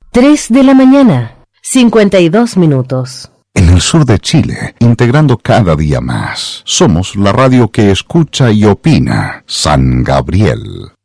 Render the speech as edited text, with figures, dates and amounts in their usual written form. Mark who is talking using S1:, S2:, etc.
S1: 3 de la mañana, 52 minutos.
S2: En el sur de Chile, integrando cada día más. Somos la radio que escucha y opina. San Gabriel.